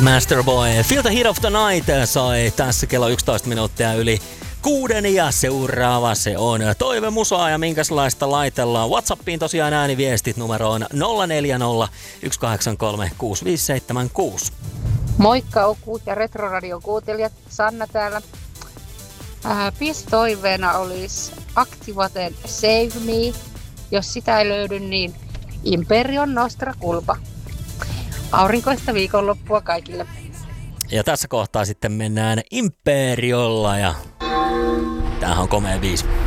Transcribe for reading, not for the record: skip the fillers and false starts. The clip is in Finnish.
Masterboy, Feel the Heat of the Night sai tässä kello 11 minuuttia yli 6 ja seuraava se on toivemusaa ja minkälaista laitellaan. WhatsAppiin tosiaan ääniviestit numeroon 040 183 6576. Moikka Okuut ja Retroradion kuuntelijat, Sanna täällä. Toiveena olisi Activaten Save Me. Jos sitä ei löydy, niin Imperion Nostra Culpa. Aurinkoista viikonloppua kaikille. Ja tässä kohtaa sitten mennään Imperiolla ja tämähän on komea biisi.